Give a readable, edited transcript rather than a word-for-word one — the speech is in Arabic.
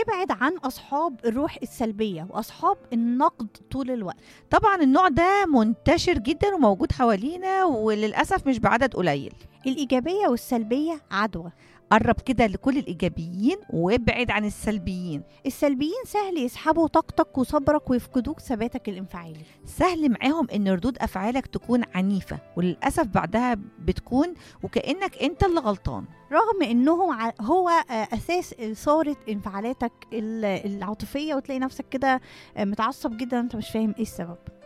ابعد عن أصحاب الروح السلبية وأصحاب النقد طول الوقت. طبعا النوع ده منتشر جدا وموجود حوالينا، وللأسف مش بعدد قليل. الإيجابية والسلبية عدوى. قرب كده لكل الإيجابيين وابعد عن السلبيين. السلبيين سهل يسحبوا طاقتك وصبرك ويفقدوك ثباتك الانفعالي. سهل معاهم ان ردود افعالك تكون عنيفة، وللأسف بعدها بتكون وكأنك انت اللي غلطان، رغم انهم هو اساس اثاره انفعالاتك العاطفيه، وتلاقي نفسك كده متعصب جدا انت مش فاهم ايه السبب.